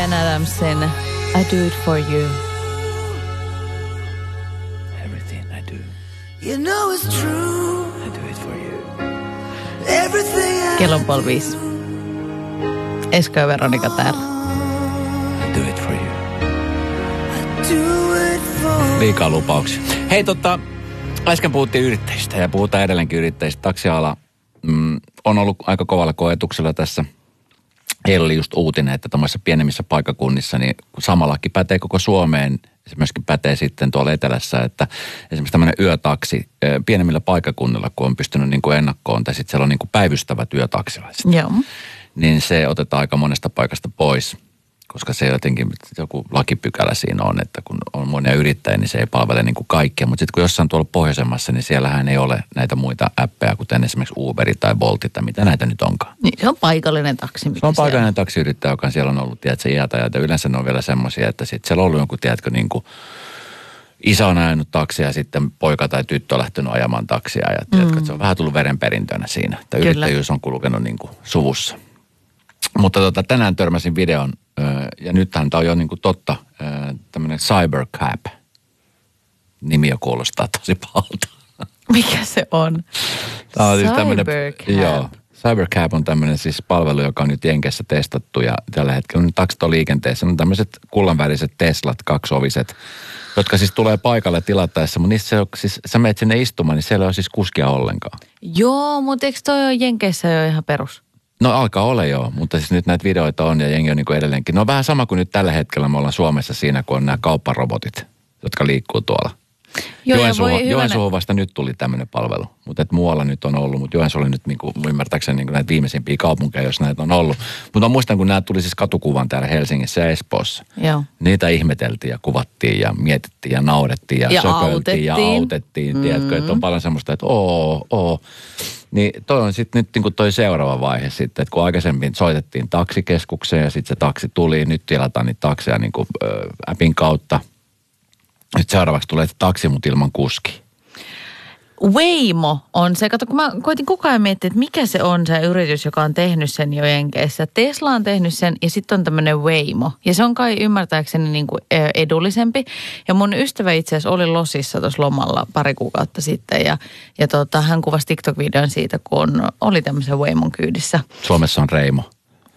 Bryan Adamsin I Do It For You. Everything I do. You know it's true. I do it for you. Everything I Kello on 5:30. Esko ja Veronika täällä. I do it for you. do it for. Liikaa lupauksia. Hei äsken puhuttiin yrittäjistä ja puhutaan edelleenkin yrittäjistä. Taksiala on ollut aika kovalla koetuksella tässä. Heillä oli just uutinen, että tuommoisissa pienemmissä paikkakunnissa, niin sama laki pätee koko Suomeen. Se myöskin pätee sitten tuolla etelässä, että esimerkiksi tämmöinen yötaksi pienemmillä paikkakunnilla, kun on pystynyt niin kuin ennakkoon, tai sitten siellä on niin kuin päivystävät yötaksilaiset. Joo. Niin se otetaan aika monesta paikasta pois, koska se jotenkin joku lakipykälä siinä on, että kun on monia yrittäjiä, niin se ei palvele niin kuin kaikkea. Mutta sitten kun jossain tuolla pohjoisemmassa, niin siellähän ei ole näitä muita appeja, kuten esimerkiksi Uberi tai Bolti tai mitä näitä nyt onkaan. Niin, se on paikallinen taksi. Se on paikallinen taksiyrittäjä, joka siellä on ollut, tiedätkö, iätä. Ja yleensä ne on vielä semmoisia, että sitten siellä on ollut jonkun, tiedätkö, niin kuin isä on ajanut taksia ja sitten poika tai tyttö on lähtenyt ajamaan taksia. Ja tiedätkö, että se on vähän tullut verenperintönä siinä. Että yrittäjyys on kulkenut niin kuin suvussa. Mutta tänään törmäsin videon, ja nythän tämä on jo niin kuin totta, tämmöinen Cybercab. Nimi jo kuulostaa tosi pahalta. Mikä se on? Tämä on siis Cybercab. Joo, Cybercab on tämmöinen siis palvelu, joka on nyt Jenkeissä testattu, ja tällä hetkellä on taksit on liikenteessä. On tämmöiset kullanväriset Teslat, kaksioviset, jotka siis tulee paikalle tilattaessa, mutta niissä siis, sä menet sinne istumaan, niin siellä ei ole siis kuskia ollenkaan. Joo, mutta eikö toi ole Jenkeissä jo ihan perus? No alkaa olla joo, mutta siis nyt näitä videoita on ja jengi on niin kuin edelleenkin. No vähän sama kuin nyt tällä hetkellä me ollaan Suomessa siinä, kun on nämä kaupparobotit, jotka liikkuu tuolla. Joensuuhun vasta nyt tuli tämmöinen palvelu, mutta et muualla nyt on ollut, mutta Joensuu oli nyt niin kuin, ymmärtääkseni niin kuin näitä viimeisimpiä kaupunkeja, jos näitä on ollut. Mutta muistan, kun nämä tuli siis katukuvan täällä Helsingissä ja Espoossa. Joo. Niitä ihmeteltiin ja kuvattiin ja mietittiin ja naurettiin ja sököiltiin ja autettiin. Tiedätkö, että on paljon semmoista, että Niin toi on sitten nyt niin kuin toi seuraava vaihe sitten, että kun aikaisemmin soitettiin taksikeskukseen ja sitten se taksi tuli, nyt tilataan niitä takseja niin kuin appin kautta. Nyt seuraavaksi tulee taksi, mutta ilman kuski. Waymo on se, kato kun mä koitin koko ajan miettiä, että mikä se on se yritys, joka on tehnyt sen jo Jenkeissä. Tesla on tehnyt sen ja sitten on tämmöinen Waymo. Ja se on kai ymmärtääkseni niin kuin edullisempi. Ja mun ystävä itse asiassa oli Losissa tuossa lomalla pari kuukautta sitten. Ja hän kuvasi TikTok-videon siitä, kun oli tämmöisen Waymon kyydissä. Suomessa on Reimo.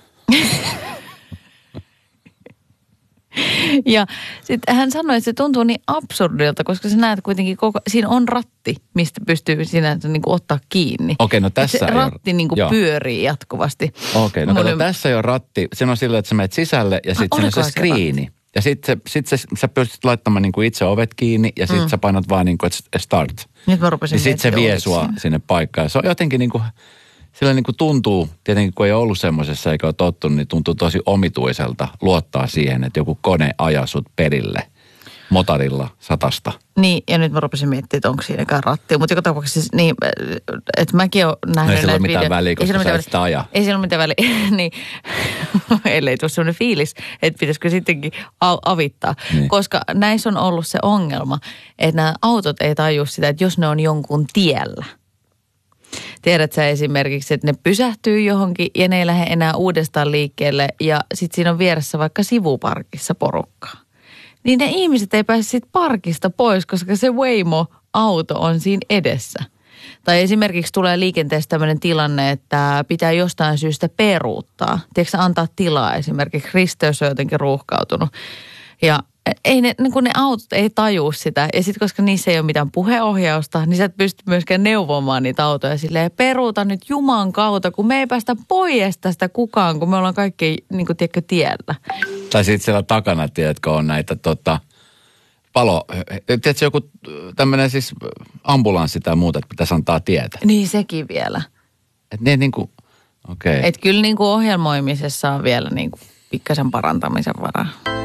Ja sitten hän sanoi, että se tuntuu niin absurdilta, koska sä näet kuitenkin siinä on ratti, mistä pystyy siinä niin kuin ottaa kiinni. Okei, no tässä se ratti niin kuin pyörii jatkuvasti. Okei, no kato, tässä ei ole ratti. Se on sillä, että sä menet sisälle ja sitten se on se screeni. Ja sitten sä pystyt laittamaan niin kuin itse ovet kiinni ja sitten sä painat vaan niin kuin, että start. Nyt mä rupesin sitten se vie sua sinne paikkaan. Se on jotenkin niin kuin, sillä niin kuin tuntuu, tietenkin kun ei ollut semmoisessa eikä ole tottunut, niin tuntuu tosi omituiselta luottaa siihen, että joku kone ajaa sut perille motarilla 100. Niin, ja nyt mä rupesin miettimään, että onko siinäkään rattia. Mutta joka tapauksessa niin, että mäkin olen nähnyt näitä videoita. No ei sillä ole mitään väliä, koska sä et sitä ajaa. Ei sillä ole mitään väliä, niin ellei tule sellainen fiilis, että pitäisikö sittenkin avittaa. Niin. Koska näissä on ollut se ongelma, että nämä autot ei tajua sitä, että jos ne on jonkun tiellä. Tiedät sä esimerkiksi, että ne pysähtyy johonkin ja ne ei lähde enää uudestaan liikkeelle ja sitten siinä on vieressä vaikka sivuparkissa porukkaa. Niin ne ihmiset ei pääse siitä parkista pois, koska se Waymo-auto on siinä edessä. Tai esimerkiksi tulee liikenteessä tämmöinen tilanne, että pitää jostain syystä peruuttaa. Tiedätkö antaa tilaa esimerkiksi, risteys on jotenkin ruuhkautunut. Ja ei kun ne autot ei tajua sitä. Ja sitten koska niissä ei ole mitään puheohjausta, niin sä et pysty myöskään neuvomaan niitä autoja silleen, peruuta nyt Juman kautta, kun me ei päästä pois tästä kukaan, kun me ollaan kaikki niin kuin tiedätkö tiellä. Tai sitten siellä takana, tiedätkö, on näitä tiedätkö joku tämmöinen siis ambulanssi tai muuta, että pitäisi antaa tietä. Niin sekin vielä. Että ne niin kuin, okei. Että kyllä niin kuin ohjelmoimisessa on vielä niin kuin pikkasen parantamisen varaa.